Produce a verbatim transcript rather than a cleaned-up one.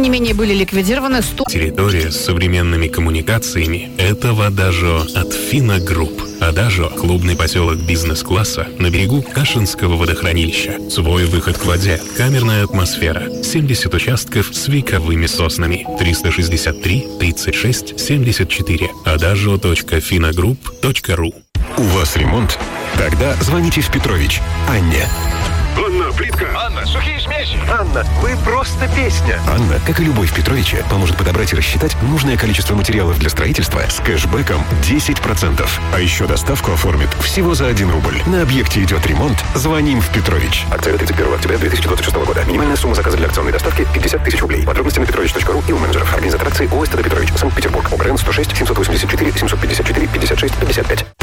не менее, были ликвидированы сто... Территория с современными коммуникациями – это Адажио от Финагрупп. Адажио – клубный поселок бизнес-класса на берегу Кашинского водохранилища. Свой выход к воде, камерная атмосфера, семьдесят участков с вековыми соснами. триста шестьдесят три тридцать шесть семьдесят четыре. адажио точка финагрупп точка ру. У вас ремонт? Тогда звоните в Петрович Анне. Анна, плитка! Анна, сухие смеси! Анна, вы просто песня! Анна, как и любой в Петровиче, поможет подобрать и рассчитать нужное количество материалов для строительства с кэшбэком десять процентов. А еще доставку оформит всего за один рубль. На объекте идет ремонт, звоним в Петрович. Акция до тридцать первого октября две тысячи двадцать шестого года. Минимальная сумма заказа для акционной доставки пятьдесят тысяч рублей. Подробности на петрович точка ру и у менеджеров. Организатор акции ОСТ Петрович, Санкт-Петербург. ОГРН сто шесть семьсот восемьдесят четыре семьсот пятьдесят четыре пятьдесят шесть пятьдесят пять.